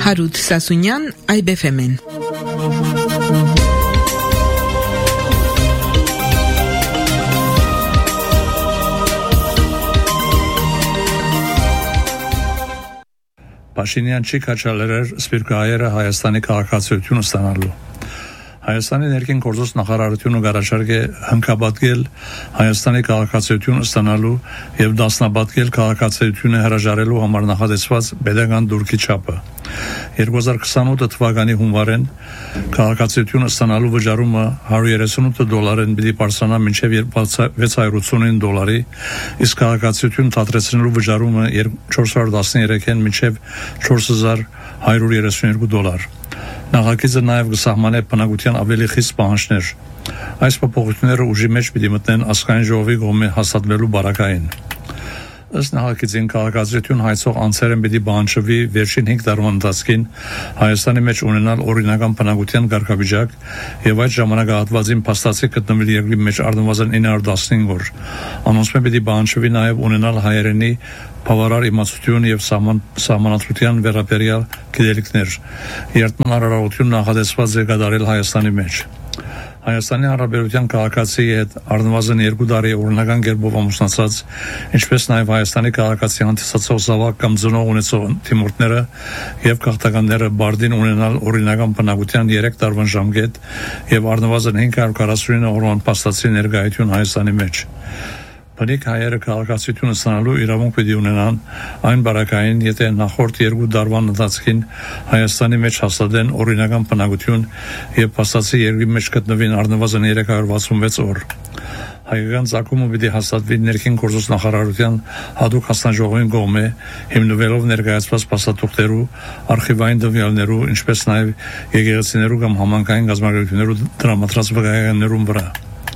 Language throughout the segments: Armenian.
Հարութ Սասունյան, IBFM-ն։ Փաշինյան չի քաչալերեր սպիրկահայերը Հայաստանի քաղաքացիություն ստանալու։ Հայաստանի ներքին գործոս նախարարությունը գարաշարք է հնկաբատկել Հայաստանի քաղաքացիություն ստանալու եւ դասնաբատկել քաղաքացիությունը հրաժարելու համար նախատեսված պետական դուրքի չափը։ 2028 թվականի հունվարին քաղաքացիություն ստանալու վճարումը $138 պիտի բարձրանա մինչև $689, իսկ քաղաքացիություն դադրեցնելու վճարումը $413-ին մինչև $4132։ Նախագիծը նաև կսահմանե բնակության ավելի խիստ պահանջներ։ Այս փոփոխությունները ուժի մեջ պիտի մտնեն ազգային ժողովի կողմից հաստատվելու բարակային։ Ըստ նախագծին քաղաքացիություն հայցող անձերը պիտի պահանջվի վերջին 5 տարվա ընթացքին Հայաստանի մեջ ունենալ օրինական բնակության կարգավիճակ եւ այդ ժամանակահատվածին փաստացի գտնվել երկրի մեջ առնվազն 915 օր։ Անոնցմեն պիտի պահանջվի նաև ունենալ հայերենի բավարար իմացություն եւ սահմանադրության վերաբերյալ գիտելիքներ։ Երթման հարարողություն նախադեсված է կատարել Հայաստանի մեջ։ Հայաստանի Հանրապետության քաղաքացիի հետ առնվազն 2 տարի օրինական կերպով ամուսնացած, ինչպես նաև Հայաստանի քաղաքացի հանդիսացող զավակ կամ ծնող ունեցող թիմորդները եւ քաղաքականները բարձին ունենալ օրինական բնակության 3 տարվա ժամկետ եւ առնվազն 549 օրվան փաստացի ներկայություն Հայաստանի մեջ։ Բնիկ հայերը քաղաքացիություն ստանալու իրավունք պիտի ունենան այն բարակային, եթե նախորդ 2 տարվան ընթացքին Հայաստանի մեջ հաստատեն օրինական բնակություն եւ փաստացի երկրի մեջ գտնվին առնվազն 366 օր։ Հայկական ցակումը պիտի հաստատվի ներքին գործոս նախարարության հատուկ հանձնաժողովին կողմէ, հիմնվելով ներկայացված փաստաթուղթերու, արխիվային տվյալներու, ինչպես նաև եկեղեցիներու կամ համանքային գազམ་ագործություններու դրամատրած վկայականներուն վրա։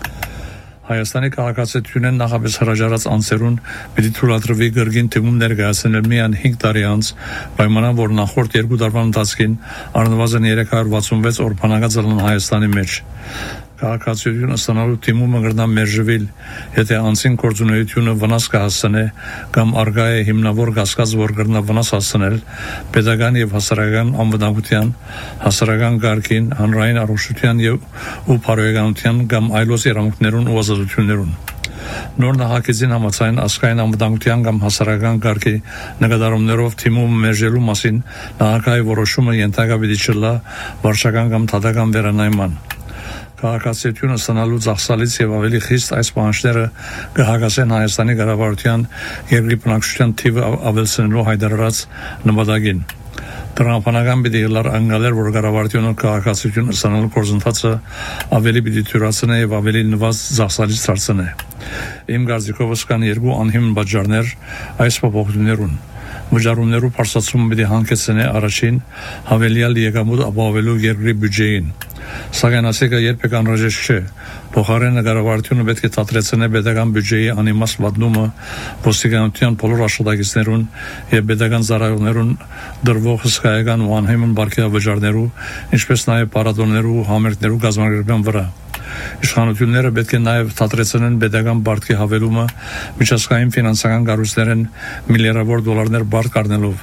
Հայաստանի քաղաքացիությունն նախապես հրաժարած անձերուն պիտի թույլատրվի գրգին թիմում ներկայացնել միայն 5 տարի անց, պայմանով որ նախորդ 2 տարվա ընթացքին առնվազն 366 օր բնակած ելան Հայաստանի մեջ։ Քաղաքացիություն ստանալու թիմումը կրնա մերժվել, եթե անձին գործունեությունը վնաս կհասցնե կամ արգա է հիմնավոր կասկած, որ կրնա վնաս հասցնել պետական եւ հասարակական անվտանգության, հասարակական կարգին, հանրային առողջության ու բարոյականության կամ այլոց իրավունքներուն ու ազատություններուն։ Նոր նախագծին համաձայն ազգային անվտանգության կամ հասարակական կարգի նկատառումներով թիմումը մերժելու մասին նախագահի որոշումը ենթակա պիտի չլա վարչական կամ դատական վերանայման։ Քաղաքացիությունը ստանալու ծախսալից եւ ավելի խիստ այս պահանջները կհագասեն Հայաստանի կառավարության երկրի բնակչության թիվը ավելցնելու հայտարարած նպատակին։ Տրամաբանական պիտի լար անգալեր, որ կառավարությունը քաղաքացիություն ստանալու գործընթացը ավելի պիտի թյուրացնե եւ ավելի նվազ ծախսալից դարձնե։ Իմ կարծիքով կան երկու անհիմն պատճառներ այս փոփոխություններուն։ Վճարումներու փաստացումը պիտի հանգեցնե առաջին հավելյալ եկամուտ ապահովելու երկրի բյուջեին։ Սակայն ասեկը երբեք անհրաժեշտ չէ։ Փոխարենը կառավարությունը պետք է դադրեցնե պետական բյուջեի անիմաստ վատնումը, ոստիկանության բոլոր աշխատակիցներուն եւ պետական ծառայողներուն դրվող հսկայական ու անհիմն բարգավաճարներու, ինչպես նաեւ պարադոններու համերգներու գազམ་ագրության վրա։ Իշխանությունները պետք է նաև դադրեցնեն պետական բարգի հավելումը միջազգային ֆինանսական կառույցներն միլիարդավոր դոլարներ բարգ առնելով։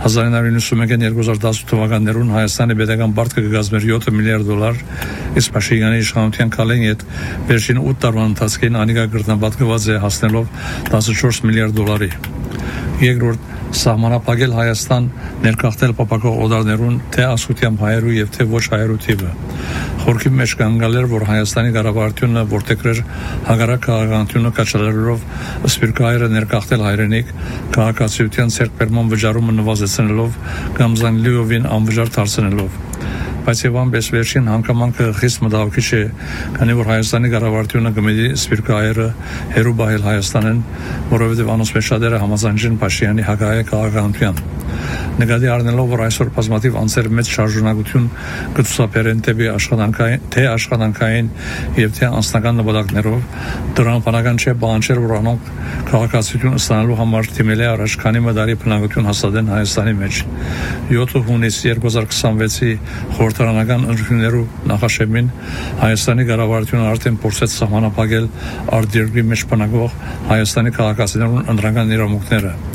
1991-2010 թվականներուն Հայաստանի պետական բարգը կկազմեր $7 միլիարդ, իսկ Փաշինյանի իշխանության քալեն հետ վերջին 8 տարվա ընթացքին անիկա կրտնաբատկված է հասնելով $14 միլիարդ։ Երկրորդ, սահմանափակել Հայաստան ներկախտել պապակող օդարներուն թե ասկությամբ հայերու եւ թե ոչ հայերու թիվը։ Խորքի մեջ կանգալեր, որ Հայաստանի կառավարությունը որտեղեր հագարակ քաղաքականությունը կաչալերով սպիրկահայերը ներկախտել հայրենիք, քաղաքացիության ցերկբերման վճարումը նվազեցնելով կամ զանլիովին անվճար դարձնելով։ Բայց եւ ամենից վերջին հանգամանքը խիստ մտահոգիչ է, քանի որ Հայաստանի կառավարությունը կմիտի սպիրկահայերը հերու բահել Հայաստանեն, որովհետեւ անոնց մեջ շատերը համաձայն Փաշինյանի հակահայ քաղաքականության։ Նկատի առնելով, որ այսօր բազմաթիվ անձեր մեծ շարժունակություն կցուցաբերեն թե աշխատանքային եւ թե անձնական նպատակներով, դրամաբանական չէ պահանջել, որ անոնք քաղաքացիություն ստանալու համար թիմել է առաջ քանի մդարի բնակություն հաստատեն Հայաստանի մեջ։ 7 հունիս 2026-ի խորհրդարանական ընտրություններու նախաշեմին Հայաստանի կառավարությունը արդեն փորձեց սահմանափակել արտերկրի մեջ բնակվող Հայաստանի քաղաքացիներուն ընտրական իրավունքները։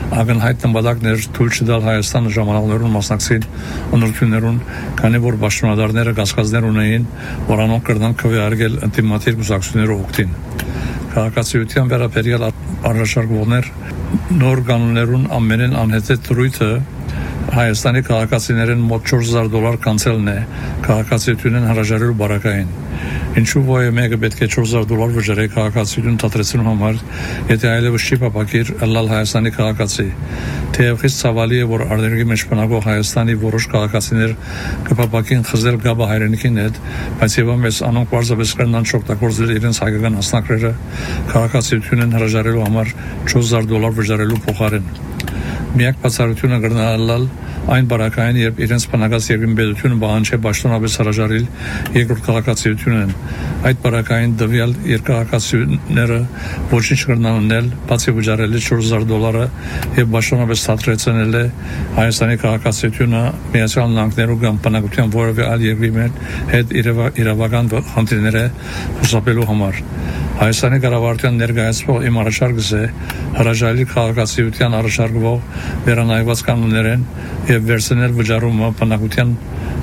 ակնհայտ նպատակներ թույլ չտալ Հայաստանը ժամանակներուն մասնակցին ընտրություններուն, քանի որ պաշտոնատարները կասկածներ ունեին, որ անոնք կրնան քվեարկել ինտիմատիվ կուսակցությունների օգտին։ Քաղաքացիության վերաբերյալ առաջարկողներ նոր կանոններուն ամենեն անհետեթ դրույթը Հայաստանի քաղաքացիներին մոտ $4,000 կանցելն է քաղաքացիությունն հրաժարելու բարակային։ Ինչու ոյ մեկը պետք է $4,000 վճարի քաղաքացիություն դադրեցնելու համար, եթե այլևս չի պապակիր ըլլալ Հայաստանի քաղաքացի։ Թեև խիստ ցավալի է, որ արտերկրի մեջ բնակվող Հայաստանի որոշ քաղաքացիներ կպապակին խզել գաբը հայրենիքին հետ, բայց եւ ամենից անոնք պարզապես կրնան չօգտագործել իրենց հայկական ասնակները քաղաքացիությունն հրաժարելու համար $4,000 վճարելու փոխարեն։ Միակ բացառությունը կրնալալ այն բարակային, երբ իրենց բնակած երկրի պետությունը բանջե պաշտոնապես հրաժարել երկրորդ քաղաքացիությունն։ Այդ բարակային դվյալ երկրակացիները ոչինչ կրնան ունել, բացի վճարել $4,000 եւ պաշտոնապես դադրեցնել է Հայաստանի քաղաքացիությունը Միացյալ Նահանգներու կամ բնակության որևէ այլ երկրի հետ իրավական խնդիրները խուսափելու համար։ Հայաստանի կառավարության ներկայացվող իմ առաջարկս է հրաժարելի քաղաքացիության առաջարկվող վերանայված կանոններեն եւ վերցնել վճարումը բնակության